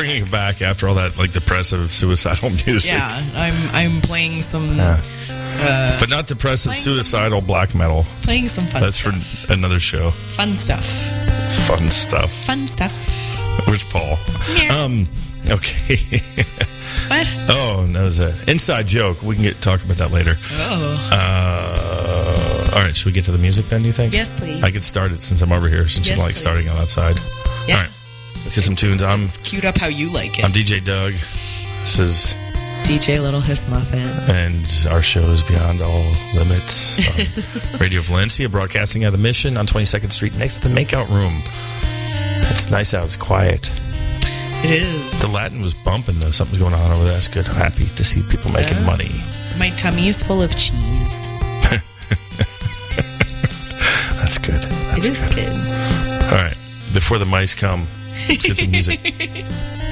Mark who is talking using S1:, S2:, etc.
S1: bringing it back after all that like depressive, suicidal music.
S2: Yeah, I'm playing some...
S1: but not depressive, suicidal black metal.
S2: Playing some fun
S1: That's
S2: stuff.
S1: for another show.
S2: Fun stuff.
S1: Fun stuff.
S2: Fun stuff.
S1: Where's Paul?
S2: Yeah.
S1: Okay.
S2: What?
S1: Oh, that was an inside joke. We can talk about that later.
S2: Oh.
S1: All right, should we get to the music then, do you think?
S2: Yes, please.
S1: I could start it since I'm over here, since you
S2: Yes,
S1: don't like
S2: please.
S1: starting on that side.
S2: Yeah.
S1: All right, let's get some tunes.
S2: It's queued up how you like it.
S1: I'm DJ Doug. This is...
S2: DJ Little Hiss Muffin.
S1: And our show is Beyond All Limits on Radio Valencia, broadcasting out of the Mission on 22nd Street next to the Makeout Room. It's nice out. It's quiet.
S2: It is.
S1: The Latin was bumping, though. Something's going on over there. That's good. I'm happy to see people making money.
S2: My tummy is full of cheese.
S1: That's good.
S2: It is good.
S1: All right. Before the mice come, let's get some music.